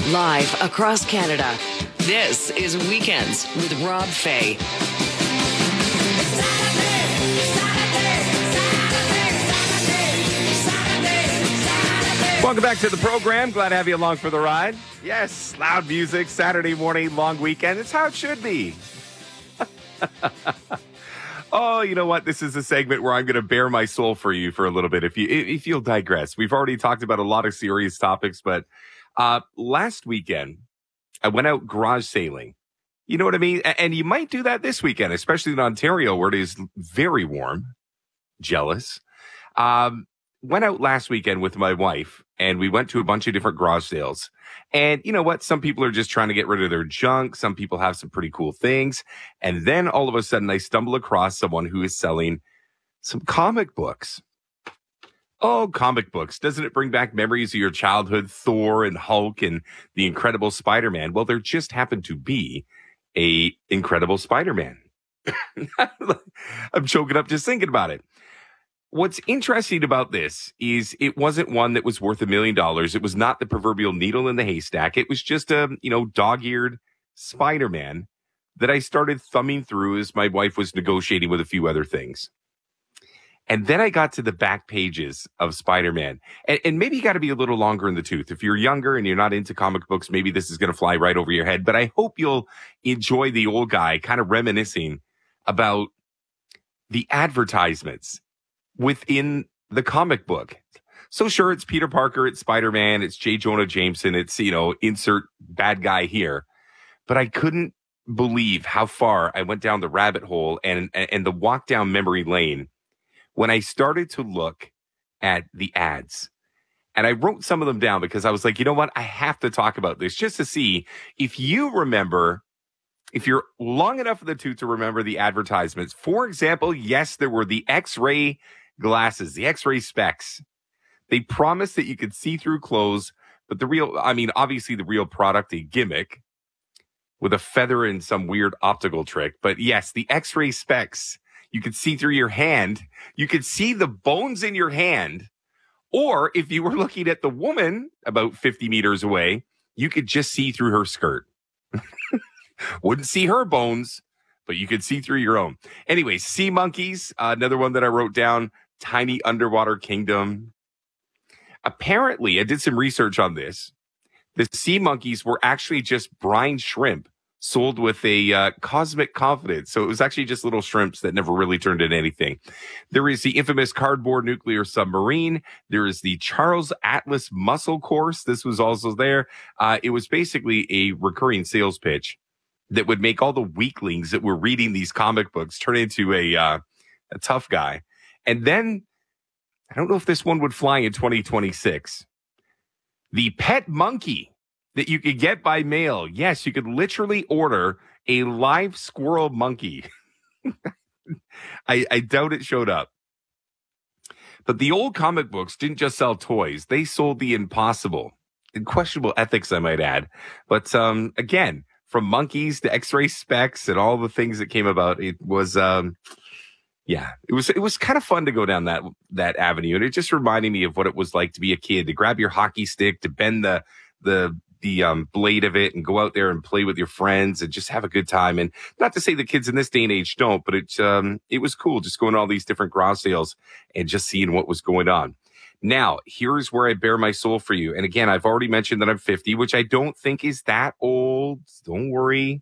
Live across Canada, this is Weekends with Rob Fay. Welcome back to the program. Glad to have you along for the ride. Yes, loud music, Saturday morning, long weekend. It's how it should be. Oh, you know what? This is a segment where I'm going to bare my soul for you for a little bit, if you'll digress. We've already talked about a lot of serious topics, but last weekend, I went out garage sailing. You know what I mean? And you might do that this weekend, especially in Ontario, where it is very warm. Jealous. Went out last weekend with my wife, and we went to a bunch of different garage sales. And you know what? Some people are just trying to get rid of their junk. Some people have some pretty cool things. And then all of a sudden, I stumble across someone who is selling some comic books. Oh, comic books. Doesn't it bring back memories of your childhood, Thor and Hulk and the Incredible Spider-Man? Well, there just happened to be a Incredible Spider-Man. I'm choking up just thinking about it. What's interesting about this is it wasn't one that was worth $1 million. It was not the proverbial needle in the haystack. It was just a, dog-eared Spider-Man that I started thumbing through as my wife was negotiating with a few other things. And then I got to the back pages of Spider-Man. And maybe you got to be a little longer in the tooth. If you're younger and you're not into comic books, maybe this is going to fly right over your head. But I hope you'll enjoy the old guy kind of reminiscing about the advertisements within the comic book. So sure, it's Peter Parker, it's Spider-Man, it's J. Jonah Jameson, it's, insert bad guy here. But I couldn't believe how far I went down the rabbit hole and the walk down memory lane when I started to look at the ads. And I wrote some of them down because I was like, you know what? I have to talk about this just to see if you remember, if you're long enough in the tooth to remember the advertisements. For example, yes, there were the X-ray glasses, the X-ray specs. They promised that you could see through clothes, but obviously the real product, a gimmick with a feather and some weird optical trick. But yes, the X-ray specs, you could see through your hand. You could see the bones in your hand. Or if you were looking at the woman about 50 meters away, you could just see through her skirt. Wouldn't see her bones, but you could see through your own. Anyway, sea monkeys, another one that I wrote down, tiny underwater kingdom. Apparently, I did some research on this. The sea monkeys were actually just brine shrimp sold with a cosmic confidence. So it was actually just little shrimps that never really turned into anything. There is the infamous cardboard nuclear submarine. There is the Charles Atlas muscle course. This was also there. It was basically a recurring sales pitch that would make all the weaklings that were reading these comic books turn into a tough guy. And then, I don't know if this one would fly in 2026. The pet monkey that you could get by mail. Yes, you could literally order a live squirrel monkey. I doubt it showed up. But the old comic books didn't just sell toys. They sold the impossible. In questionable ethics, I might add. But again, from monkeys to X-ray specs and all the things that came about, it was, it was kind of fun to go down that avenue. And it just reminded me of what it was like to be a kid, to grab your hockey stick, to bend the blade of it and go out there and play with your friends and just have a good time. And not to say the kids in this day and age don't, but it was cool just going to all these different garage sales and just seeing what was going on. Now, here's where I bare my soul for you. And again, I've already mentioned that I'm 50, which I don't think is that old. Don't worry.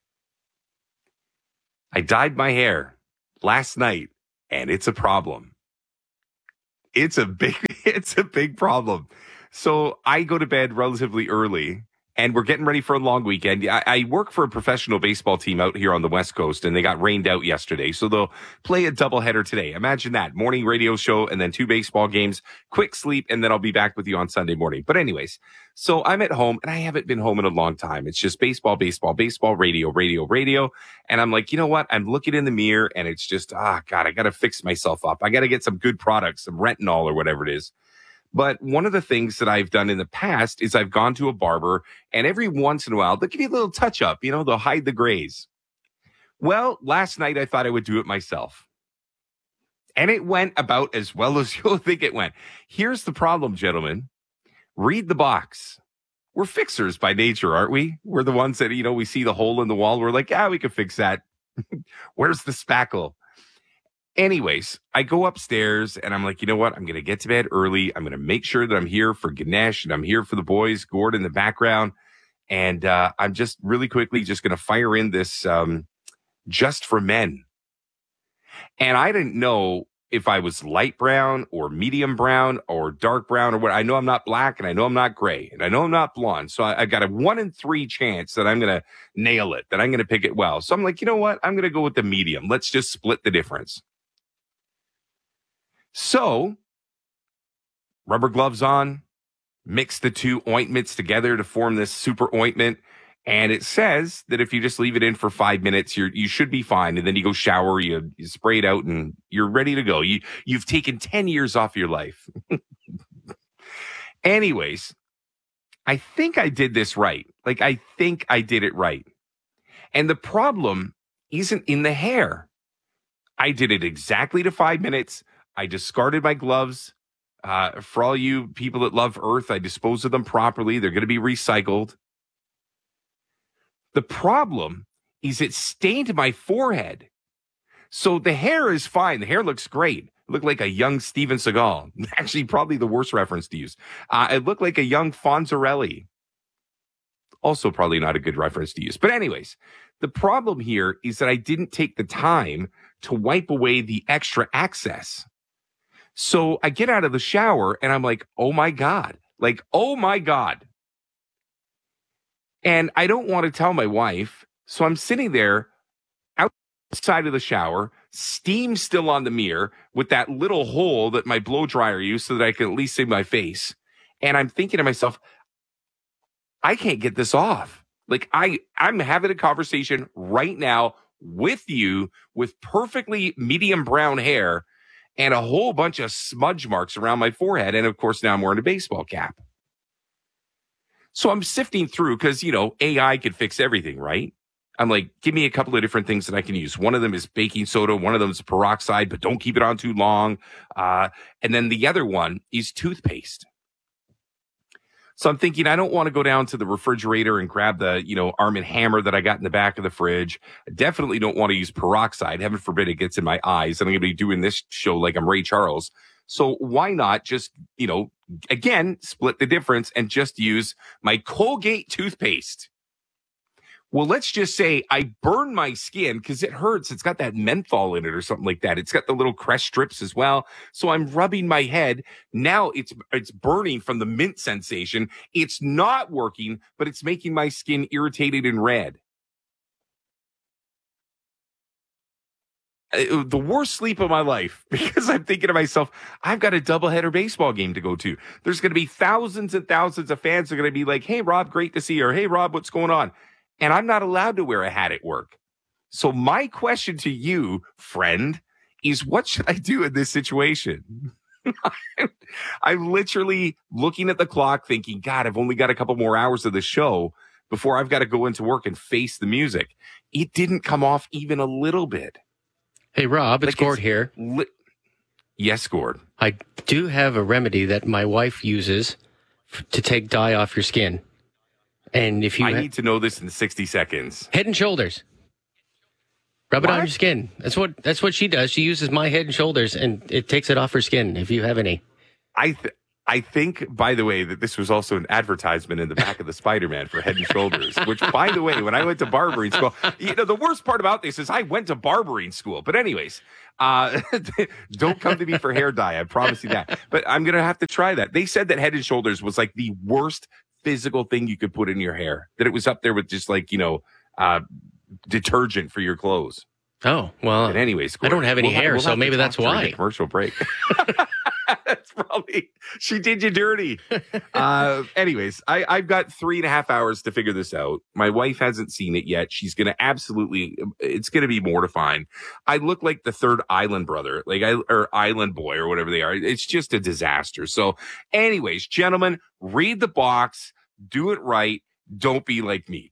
I dyed my hair last night, and it's a problem. It's a big problem. So I go to bed relatively early, and we're getting ready for a long weekend. I work for a professional baseball team out here on the West Coast, and they got rained out yesterday. So they'll play a doubleheader today. Imagine that. Morning radio show and then 2 baseball games, quick sleep, and then I'll be back with you on Sunday morning. But anyways, so I'm at home, and I haven't been home in a long time. It's just baseball, radio. And I'm like, you know what? I'm looking in the mirror, and it's just, God, I got to fix myself up. I got to get some good products, some retinol or whatever it is. But one of the things that I've done in the past is I've gone to a barber, and every once in a while, they'll give you a little touch up, they'll hide the grays. Well, last night I thought I would do it myself. And it went about as well as you'll think it went. Here's the problem, gentlemen. Read the box. we're fixers by nature, aren't we? We're the ones that, we see the hole in the wall. We're like, we could fix that. Where's the spackle? Anyways, I go upstairs and I'm like, you know what? I'm going to get to bed early. I'm going to make sure that I'm here for Ganesh and I'm here for the boys, Gord in the background. And I'm just really quickly just going to fire in this Just for Men. And I didn't know if I was light brown or medium brown or dark brown or what. I know I'm not black and I know I'm not gray and I know I'm not blonde. So I got a 1 in 3 chance that I'm going to nail it, that I'm going to pick it well. So I'm like, you know what? I'm going to go with the medium. Let's just split the difference. So rubber gloves on, mix the 2 ointments together to form this super ointment. And it says that if you just leave it in for 5 minutes, you should be fine. And then you go shower, you spray it out, and you're ready to go. You've taken 10 years off your life. Anyways, I think I did this right. Like, I think I did it right. And the problem isn't in the hair. I did it exactly to 5 minutes. I discarded my gloves. For all you people that love Earth, I disposed of them properly. They're going to be recycled. The problem is it stained my forehead. So the hair is fine. The hair looks great. It looked like a young Steven Seagal. Actually, probably the worst reference to use. It looked like a young Fonzarelli. Also probably not a good reference to use. But anyways, the problem here is that I didn't take the time to wipe away the extra excess. So I get out of the shower and I'm like, oh my God. Like, oh my God. And I don't want to tell my wife. So I'm sitting there outside of the shower, steam still on the mirror with that little hole that my blow dryer used so that I can at least see my face. And I'm thinking to myself, I can't get this off. Like I'm having a conversation right now with you with perfectly medium brown hair and a whole bunch of smudge marks around my forehead. And of course, now I'm wearing a baseball cap. So I'm sifting through because, AI could fix everything, right? I'm like, give me a couple of different things that I can use. One of them is baking soda. One of them is peroxide, but don't keep it on too long. And then the other one is toothpaste. So I'm thinking, I don't want to go down to the refrigerator and grab the, Arm & Hammer that I got in the back of the fridge. I definitely don't want to use peroxide. Heaven forbid it gets in my eyes. And I'm going to be doing this show like I'm Ray Charles. So why not just, again, split the difference and just use my Colgate toothpaste? Well, let's just say I burn my skin because it hurts. It's got that menthol in it or something like that. It's got the little crest strips as well. So I'm rubbing my head. Now it's burning from the mint sensation. It's not working, but it's making my skin irritated and red. The worst sleep of my life because I'm thinking to myself, I've got a doubleheader baseball game to go to. There's going to be thousands and thousands of fans who are going to be like, hey, Rob, great to see you. Or, hey, Rob, what's going on? And I'm not allowed to wear a hat at work. So my question to you, friend, is what should I do in this situation? I'm literally looking at the clock thinking, God, I've only got a couple more hours of the show before I've got to go into work and face the music. It didn't come off even a little bit. Hey, Rob, it's Gord here. Yes, Gord. I do have a remedy that my wife uses to take dye off your skin. And if you I need to know this in 60 seconds. Head and Shoulders. Rub it on your skin. That's what she does. She uses my Head and Shoulders, and it takes it off her skin, if you have any. I think, by the way, that this was also an advertisement in the back of the Spider-Man for Head and Shoulders, which, by the way, when I went to barbering school, the worst part about this is I went to barbering school. But anyways, don't come to me for hair dye. I promise you that. But I'm going to have to try that. They said that Head and Shoulders was like the worst physical thing you could put in your hair, that it was up there with just like, detergent for your clothes. Oh, well, but anyways, I don't have any hair, so maybe that's why. Commercial break. That's probably, she did you dirty. Anyways, I've got 3.5 hours to figure this out. My wife hasn't seen it yet. She's going to it's going to be mortifying. I look like the third Island brother, or Island boy or whatever they are. It's just a disaster. So anyways, gentlemen, read the box, do it right. Don't be like me.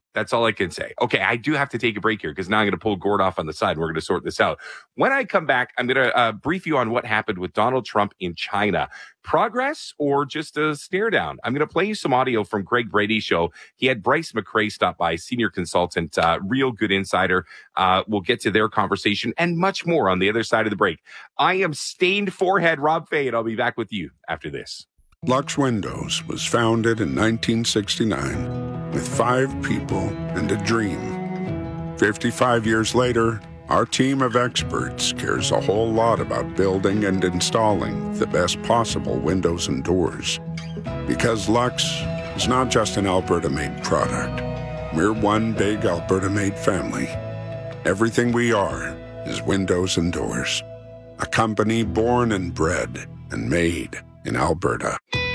That's all I can say. Okay, I do have to take a break here because now I'm going to pull Gord off on the side. And we're going to sort this out. When I come back, I'm going to brief you on what happened with Donald Trump in China. Progress or just a stare down? I'm going to play you some audio from Greg Brady's show. He had Bryce McRae stop by, senior consultant, real good insider. We'll get to their conversation and much more on the other side of the break. I am Stained Forehead Rob Fay, and I'll be back with you after this. Lux Windows was founded in 1969 with 5 people and a dream. 55 years later, our team of experts cares a whole lot about building and installing the best possible windows and doors. Because Lux is not just an Alberta-made product. We're one big Alberta-made family. Everything we are is windows and doors. A company born and bred and made in Alberta.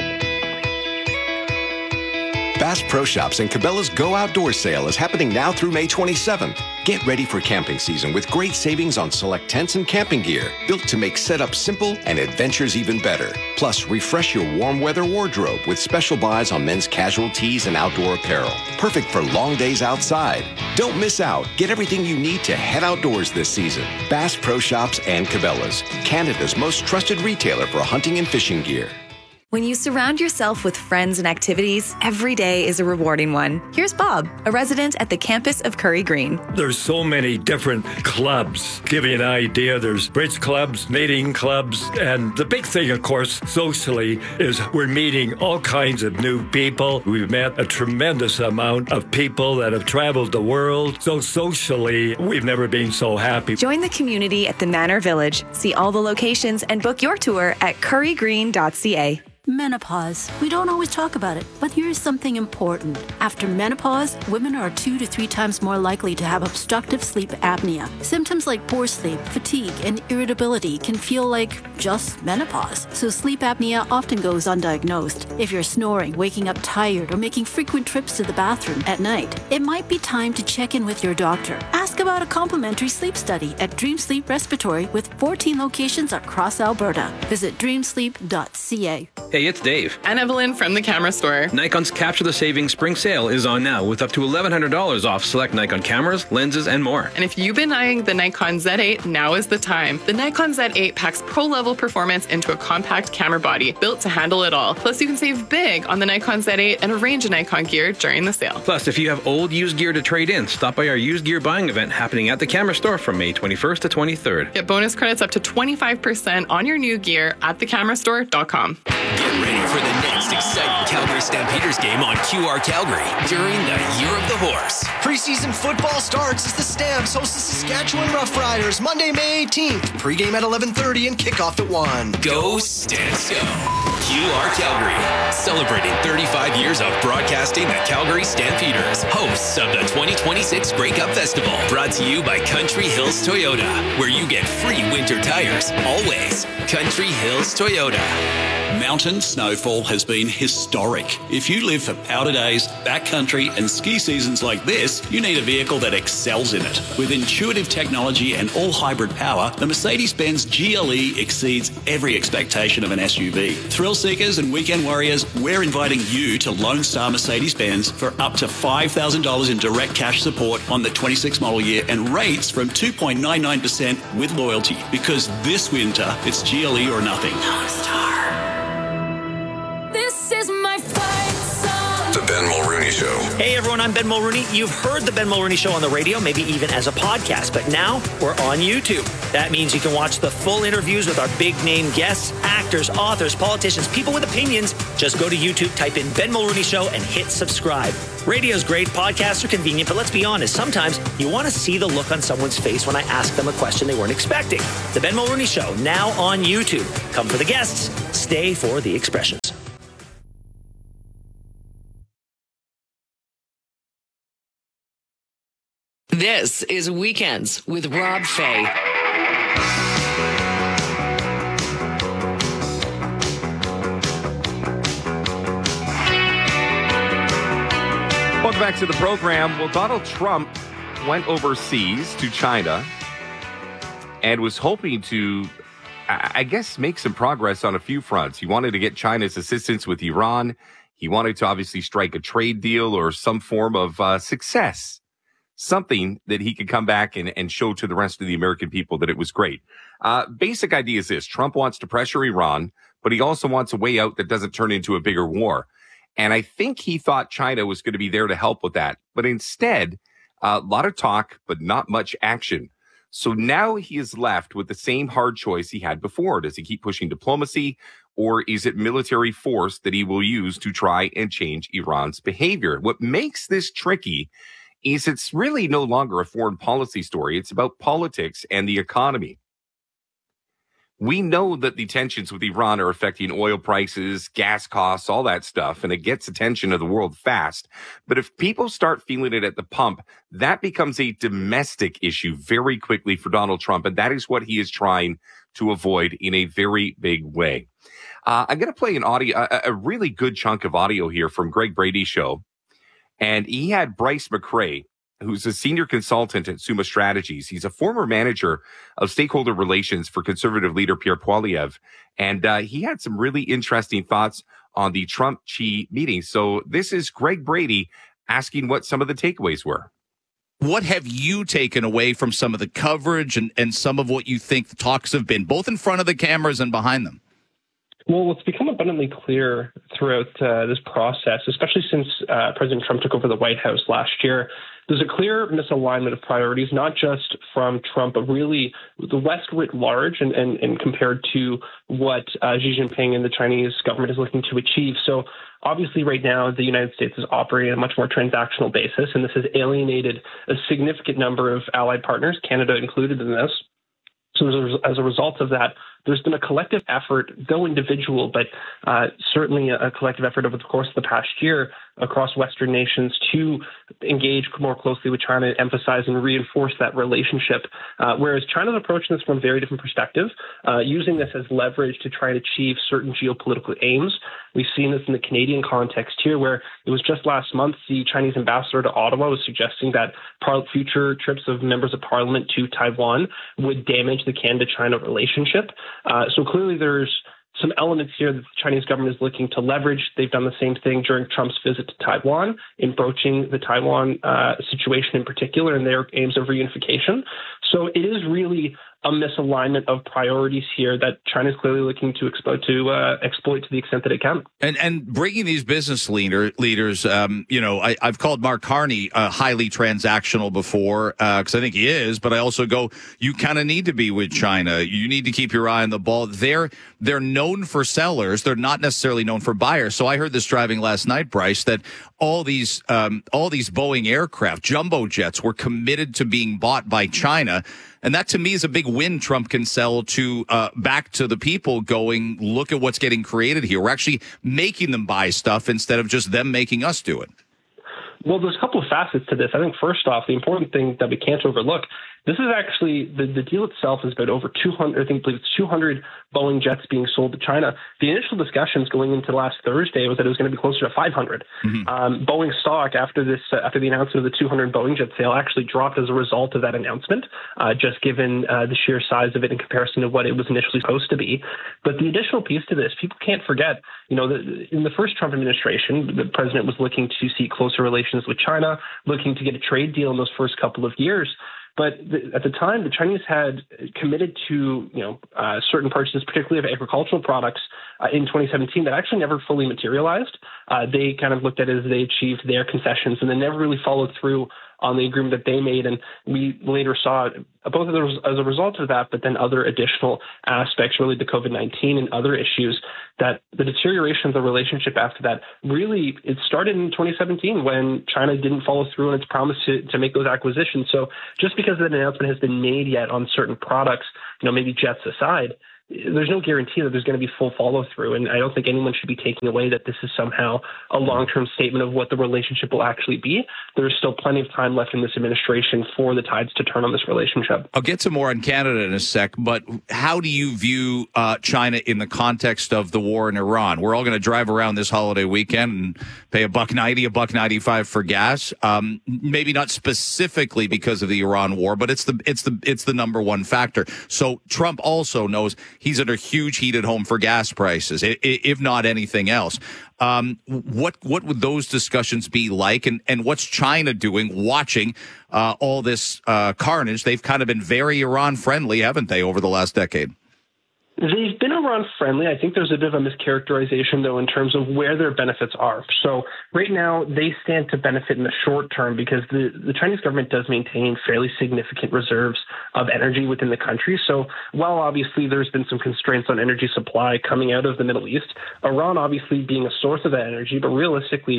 Bass Pro Shops and Cabela's Go Outdoors sale is happening now through May 27th. Get ready for camping season with great savings on select tents and camping gear, built to make setup simple and adventures even better. Plus, refresh your warm weather wardrobe with special buys on men's casual tees and outdoor apparel. Perfect for long days outside. Don't miss out. Get everything you need to head outdoors this season. Bass Pro Shops and Cabela's, Canada's most trusted retailer for hunting and fishing gear. When you surround yourself with friends and activities, every day is a rewarding one. Here's Bob, a resident at the campus of Curry Green. There's so many different clubs. Give you an idea, there's bridge clubs, knitting clubs, and the big thing, of course, socially, is we're meeting all kinds of new people. We've met a tremendous amount of people that have traveled the world. So socially, we've never been so happy. Join the community at the Manor Village. See all the locations and book your tour at currygreen.ca. Menopause. We don't always talk about it, but here's something important. After menopause, women are 2 to 3 times more likely to have obstructive sleep apnea. Symptoms like poor sleep, fatigue, and irritability can feel like just menopause. So sleep apnea often goes undiagnosed. If you're snoring, waking up tired, or making frequent trips to the bathroom at night, it might be time to check in with your doctor. Ask about a complimentary sleep study at Dream Sleep Respiratory with 14 locations across Alberta. Visit dreamsleep.ca. Hey, it's Dave. And Evelyn from the camera store. Nikon's Capture the Savings Spring Sale is on now with up to $1,100 off select Nikon cameras, lenses, and more. And if you've been eyeing the Nikon Z8, now is the time. The Nikon Z8 packs pro-level performance into a compact camera body built to handle it all. Plus, you can save big on the Nikon Z8 and a range of Nikon gear during the sale. Plus, if you have old used gear to trade in, stop by our used gear buying event happening at the camera store from May 21st to 23rd. Get bonus credits up to 25% on your new gear at thecamerastore.com. Get ready for the next exciting Calgary Stampeders game on QR Calgary during the Year of the Horse. Preseason football starts as the Stamps host the Saskatchewan Roughriders Monday, May 18th. Pre-game at 11:30 and kickoff at 1. Go Stamps go! QR Calgary, celebrating 35 years of broadcasting the Calgary Stampeders, hosts of the 2026 Grey Cup Festival. Brought to you by Country Hills Toyota, where you get free winter tires, always. Country Hills Toyota. Mountain snowfall has been historic. If you live for powder days, backcountry, and ski seasons like this, you need a vehicle that excels in it. With intuitive technology and all-hybrid power, the Mercedes-Benz GLE exceeds every expectation of an SUV. Thrill seekers and weekend warriors, we're inviting you to Lone Star Mercedes-Benz for up to $5,000 in direct cash support on the 26 model year and rates from 2.99% with loyalty. Because this winter, it's GLE or nothing. Lone Star. This is my fight song. The Ben Mulrooney Show. Hey everyone, I'm Ben Mulrooney. You've heard the Ben Mulrooney Show on the radio, maybe even as a podcast, but now we're on YouTube. That means you can watch the full interviews with our big name guests, actors, authors, politicians, people with opinions. Just go to YouTube, type in Ben Mulrooney Show and hit subscribe. Radio's great, podcasts are convenient, but let's be honest, sometimes you want to see the look on someone's face when I ask them a question they weren't expecting. The Ben Mulrooney Show, now on YouTube. Come for the guests, stay for the expressions. This is Weekends with Rob Fay. Welcome back to the program. Well, Donald Trump went overseas to China and was hoping to, I guess, make some progress on a few fronts. He wanted to get China's assistance with Iran. He wanted to obviously strike a trade deal or some form of success, something that he could come back and show to the rest of the American people that it was great. Basic idea is this. Trump wants to pressure Iran, but he also wants a way out that doesn't turn into a bigger war. And I think he thought China was going to be there to help with that. But instead, a lot of talk, but not much action. So now he is left with the same hard choice he had before. Does he keep pushing diplomacy, or is it military force that he will use to try and change Iran's behavior? What makes this tricky is it's really no longer a foreign policy story. It's about politics and the economy. We know that the tensions with Iran are affecting oil prices, gas costs, all that stuff, and it gets attention of the world fast. But if people start feeling it at the pump, that becomes a domestic issue very quickly for Donald Trump, and that is what he is trying to avoid in a very big way. I'm going to play an audio, a really good chunk of audio here from Greg Brady's show, and he had Bryce McRae, who's a senior consultant at Summa Strategies. He's a former manager of stakeholder relations for conservative leader Pierre Poilievre. And he had some really interesting thoughts on the Trump-Xi meeting. So this is Greg Brady asking what some of the takeaways were. What have you taken away from some of the coverage and some of what you think the talks have been, both in front of the cameras and behind them? Well, it's become abundantly clear throughout this process, especially since President Trump took over the White House last year. There's a clear misalignment of priorities, not just from Trump, but really the West writ large and compared to what Xi Jinping and the Chinese government is looking to achieve. So obviously right now, the United States is operating on a much more transactional basis, and this has alienated a significant number of allied partners, Canada included in this. So as a result of that, there's been a collective effort, though individual, but certainly a collective effort over the course of the past year across Western nations to engage more closely with China, emphasize and reinforce that relationship. Whereas China's approaching this from a very different perspective, using this as leverage to try and achieve certain geopolitical aims. We've seen this in the Canadian context here, where it was just last month the Chinese ambassador to Ottawa was suggesting that future trips of members of parliament to Taiwan would damage the Canada-China relationship. So clearly there's some elements here that the Chinese government is looking to leverage. They've done the same thing during Trump's visit to Taiwan, in broaching the Taiwan situation in particular and their aims of reunification. So it is really a misalignment of priorities here that China is clearly looking to exploit to the extent that it can. And bringing these business leaders, I've called Mark Carney highly transactional before because I think he is, but I also go, you kind of need to be with China. You need to keep your eye on the ball. They're known for sellers. They're not necessarily known for buyers. So I heard this driving last night, Bryce, that all these Boeing aircraft, jumbo jets, were committed to being bought by China. And that, to me, is a big win Trump can sell to back to the people going, look at what's getting created here. We're actually making them buy stuff instead of just them making us do it. Well, there's a couple of facets to this. I think, first off, the important thing that we can't overlook, this is actually, the deal itself is about over 200, I believe it's 200 Boeing jets being sold to China. The initial discussions going into last Thursday was that it was going to be closer to 500. Mm-hmm. Boeing stock, after the announcement of the 200 Boeing jet sale, actually dropped as a result of that announcement, just given the sheer size of it in comparison to what it was initially supposed to be. But the additional piece to this, people can't forget, in the first Trump administration, the president was looking to see closer relations with China, looking to get a trade deal in those first couple of years. But at the time, the Chinese had committed to certain purchases, particularly of agricultural products, in 2017 that actually never fully materialized. They kind of looked at it as they achieved their concessions and then never really followed through on the agreement that they made. And we later saw both of those as a result of that, but then other additional aspects related to COVID-19 and other issues, that the deterioration of the relationship after that really, it started in 2017 when China didn't follow through on its promise to make those acquisitions. So just because that announcement has been made yet on certain products, maybe jets aside, there's no guarantee that there's going to be full follow-through, and I don't think anyone should be taking away that this is somehow a long-term statement of what the relationship will actually be. There's still plenty of time left in this administration for the tides to turn on this relationship. I'll get to more on Canada in a sec, but how do you view China in the context of the war in Iran? We're all going to drive around this holiday weekend and pay $1.90, $1.95 for gas. Maybe not specifically because of the Iran war, but it's the number one factor. So Trump also knows he's under huge heat at home for gas prices, if not anything else. What would those discussions be like? And what's China doing watching all this carnage? They've kind of been very Iran-friendly, haven't they, over the last decade? They've been Iran-friendly. I think there's a bit of a mischaracterization, though, in terms of where their benefits are. So right now, they stand to benefit in the short term because the Chinese government does maintain fairly significant reserves of energy within the country. So while obviously there's been some constraints on energy supply coming out of the Middle East, Iran obviously being a source of that energy, but realistically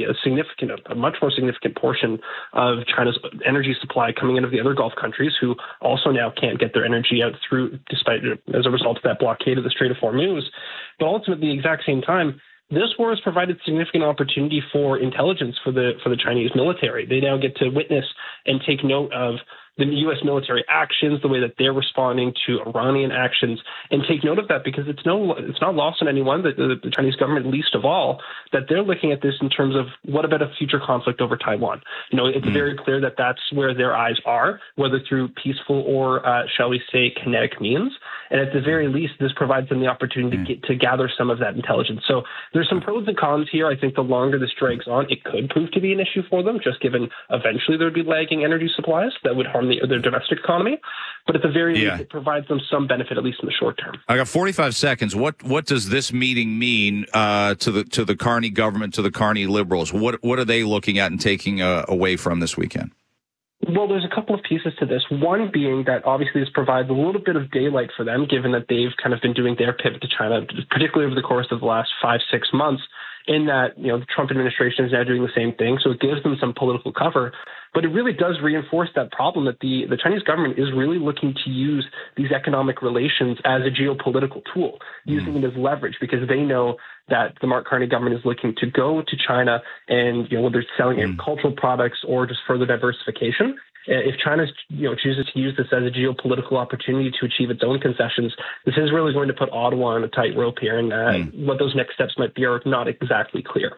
a much more significant portion of China's energy supply coming out of the other Gulf countries who also now can't get their energy out as a result of that blockade of the Strait of Hormuz. But ultimately, at the exact same time, this war has provided significant opportunity for intelligence for the Chinese military. They now get to witness and take note of the U.S. military actions, the way that they're responding to Iranian actions, and take note of that because it's not lost on anyone, the Chinese government least of all, that they're looking at this in terms of what about a future conflict over Taiwan. It's very clear that that's where their eyes are, whether through peaceful or, shall we say, kinetic means. And at the very least, this provides them the opportunity to gather some of that intelligence. So there's some pros and cons here. I think the longer this drags on, it could prove to be an issue for them, just given eventually there would be lagging energy supplies that would harm their domestic economy. But at the very least, it provides them some benefit, at least in the short term. I got 45 seconds. What does this meeting mean to the Carney government, to the Carney Liberals? What are they looking at and taking away from this weekend? Well, there's a couple of pieces to this. One being that obviously this provides a little bit of daylight for them, given that they've kind of been doing their pivot to China, particularly over the course of the last 5-6 months, in that, the Trump administration is now doing the same thing. So it gives them some political cover. But it really does reinforce that problem that the Chinese government is really looking to use these economic relations as a geopolitical tool, using it as leverage because they know that the Mark Carney government is looking to go to China and, whether it's selling agricultural products or just further diversification. If China chooses to use this as a geopolitical opportunity to achieve its own concessions, this is really going to put Ottawa on a tightrope here. And what those next steps might be are not exactly clear.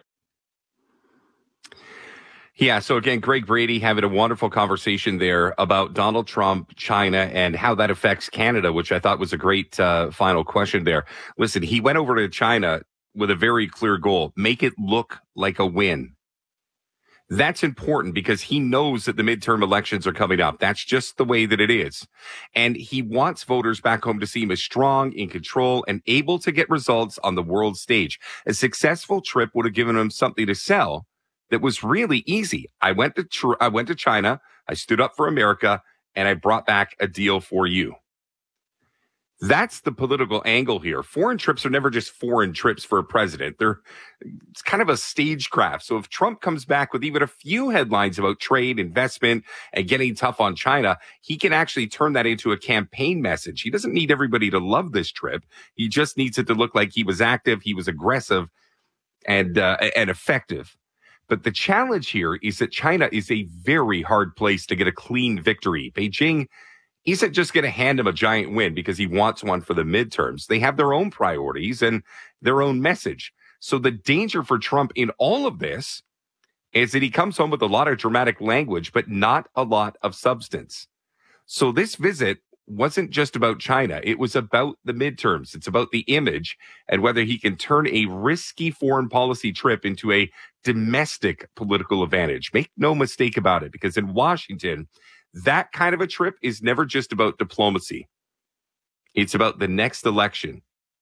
Yeah, so again, Greg Brady having a wonderful conversation there about Donald Trump, China, and how that affects Canada, which I thought was a great final question there. Listen, he went over to China with a very clear goal, make it look like a win. That's important because he knows that the midterm elections are coming up. That's just the way that it is. And he wants voters back home to see him as strong, in control, and able to get results on the world stage. A successful trip would have given him something to sell that was really easy. I went to China, I stood up for America, and I brought back a deal for you. That's the political angle here. Foreign trips are never just foreign trips for a president. It's kind of a stagecraft. So if Trump comes back with even a few headlines about trade, investment, and getting tough on China, he can actually turn that into a campaign message. He doesn't need everybody to love this trip. He just needs it to look like he was active, he was aggressive, and effective. But the challenge here is that China is a very hard place to get a clean victory. Beijing isn't just going to hand him a giant win because he wants one for the midterms. They have their own priorities and their own message. So the danger for Trump in all of this is that he comes home with a lot of dramatic language, but not a lot of substance. So this visit wasn't just about China. It was about the midterms. It's about the image and whether he can turn a risky foreign policy trip into a domestic political advantage. Make no mistake about it, because in Washington, that kind of a trip is never just about diplomacy. It's about the next election.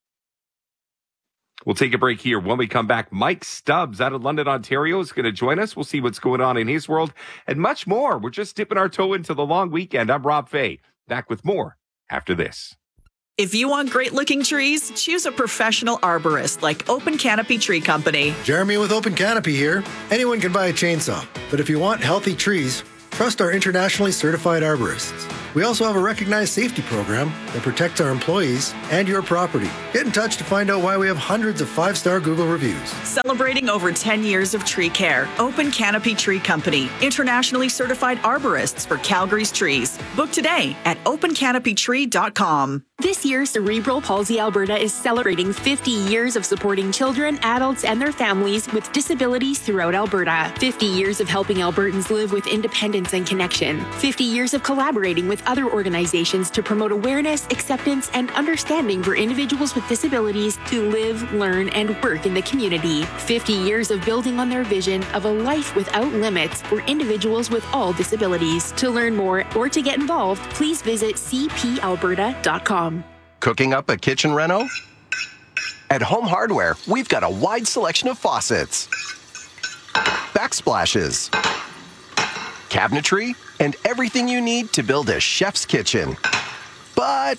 We'll take a break here. When we come back, Mike Stubbs out of London, Ontario is going to join us. We'll see what's going on in his world and much more. We're just dipping our toe into the long weekend. I'm Rob Fay. Back with more after this. If you want great-looking trees, choose a professional arborist like Open Canopy Tree Company. Jeremy with Open Canopy here. Anyone can buy a chainsaw, but if you want healthy trees, trust our internationally certified arborists. We also have a recognized safety program that protects our employees and your property. Get in touch to find out why we have hundreds of 5-star Google reviews. Celebrating over 10 years of tree care. Open Canopy Tree Company. Internationally certified arborists for Calgary's trees. Book today at opencanopytree.com. This year, Cerebral Palsy Alberta is celebrating 50 years of supporting children, adults, and their families with disabilities throughout Alberta. 50 years of helping Albertans live with independence and connection. 50 years of collaborating with other organizations to promote awareness, acceptance, and understanding for individuals with disabilities to live, learn, and work in the community. 50 years of building on their vision of a life without limits for individuals with all disabilities. To learn more or to get involved, please visit cpalberta.com. Cooking up a kitchen reno? At Home Hardware, we've got a wide selection of faucets, backsplashes, cabinetry, and everything you need to build a chef's kitchen. But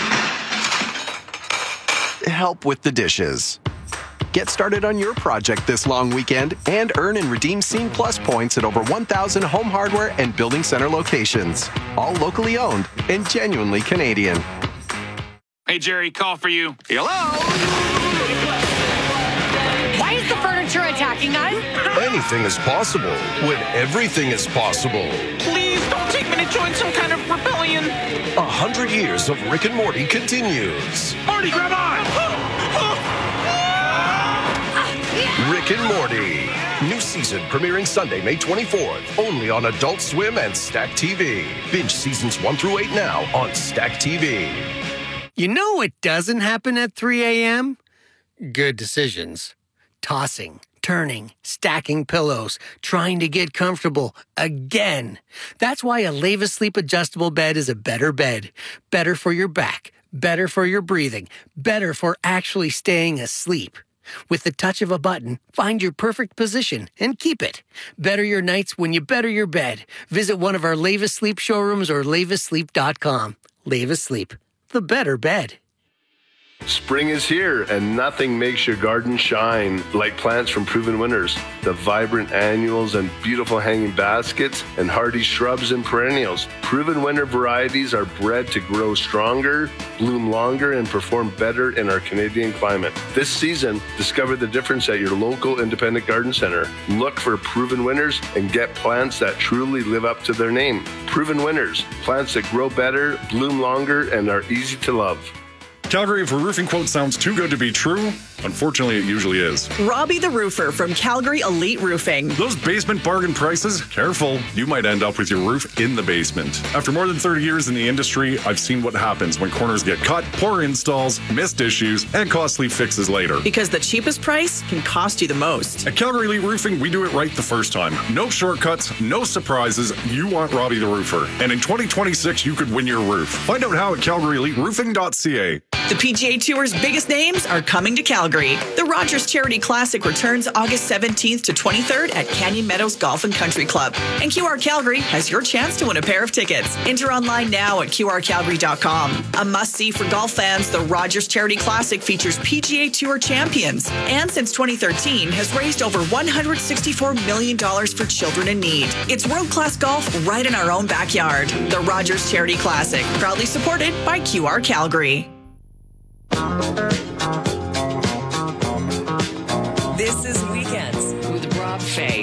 help with the dishes. Get started on your project this long weekend and earn and redeem Scene Plus points at over 1,000 Home Hardware and Building Center locations. All locally owned and genuinely Canadian. Hey, Jerry, call for you. Hello? Why is the furniture attacking us? Anything is possible when everything is possible. Please don't take me to join some kind of rebellion. 100 years of Rick and Morty continues. Marty, grab on! Rick and Morty. New season premiering Sunday, May 24th. Only on Adult Swim and Stack TV. Binge seasons 1 through 8 now on Stack TV. You know what doesn't happen at 3 a.m.? Good decisions. Tossing, turning, stacking pillows, trying to get comfortable again. That's why a Leva Sleep adjustable bed is a better bed. Better for your back, better for your breathing, better for actually staying asleep. With the touch of a button, find your perfect position and keep it. Better your nights when you better your bed. Visit one of our Leva Sleep showrooms or levasleep.com. Leva Sleep, the better bed. Spring is here, and nothing makes your garden shine like plants from Proven Winners. The vibrant annuals and beautiful hanging baskets and hardy shrubs and perennials. Proven Winner varieties are bred to grow stronger, bloom longer, and perform better in our Canadian climate. This season, discover the difference at your local independent garden center. Look for Proven Winners and get plants that truly live up to their name. Proven Winners, plants that grow better, bloom longer, and are easy to love. Calgary, if a roofing quote sounds too good to be true, unfortunately it usually is. Robbie the Roofer from Calgary Elite Roofing. Those basement bargain prices? Careful, you might end up with your roof in the basement. After more than 30 years in the industry, I've seen what happens when corners get cut, poor installs, missed issues, and costly fixes later. Because the cheapest price can cost you the most. At Calgary Elite Roofing, we do it right the first time. No shortcuts, no surprises. You want Robbie the Roofer. And in 2026, you could win your roof. Find out how at calgaryeliteroofing.ca. The PGA Tour's biggest names are coming to Calgary. The Rogers Charity Classic returns August 17th to 23rd at Canyon Meadows Golf and Country Club. And QR Calgary has your chance to win a pair of tickets. Enter online now at qrcalgary.com. A must-see for golf fans, the Rogers Charity Classic features PGA Tour champions. And since 2013, has raised over $164 million for children in need. It's world-class golf right in our own backyard. The Rogers Charity Classic, proudly supported by QR Calgary. This is Weekends with Rob Fay.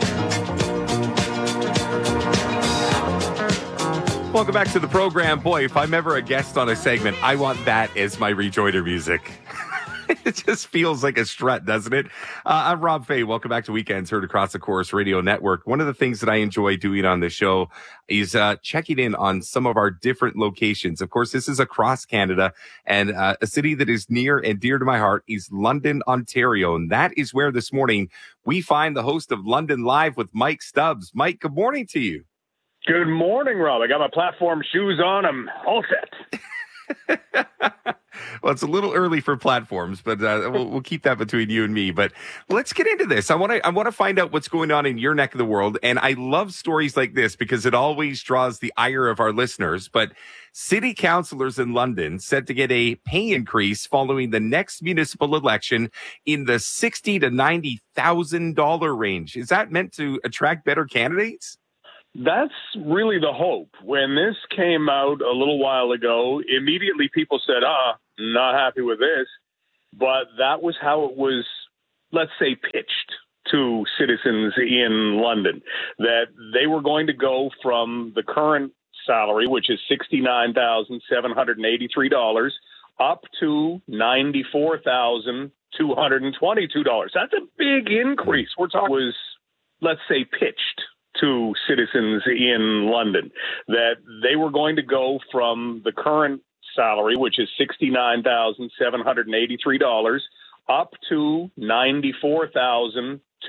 Welcome back to the program. Boy, if I'm ever a guest on a segment, I want that as my rejoinder music. It just feels like a strut, doesn't it? I'm Rob Fay. Welcome back to Weekends, heard across the Chorus Radio Network. One of the things that I enjoy doing on this show is checking in on some of our different locations. Of course, this is across Canada, and a city that is near and dear to my heart is London, Ontario. And that is where this morning we find the host of London Live with Mike Stubbs. Mike, good morning to you. Good morning, Rob. I got my platform shoes on. I'm all set. Well, it's a little early for platforms, but we'll keep that between you and me. But let's get into this. I want to find out what's going on in your neck of the world. And I love stories like this because it always draws the ire of our listeners. But city councillors in London set to get a pay increase following the next municipal election in the $60,000 to $90,000 range. Is that meant to attract better candidates? That's really the hope. When this came out a little while ago, immediately people said, not happy with this. But that was how it was, let's say, pitched to citizens in London, that they were going to go from the current salary, which is $69,783, up to $94,222. That's a big increase. We're talking was, let's say, pitched to citizens in London that they were going to go from the current salary, which is $69,783, up to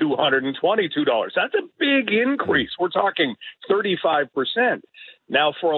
$94,222. That's a big increase. We're talking 35%. Now, for a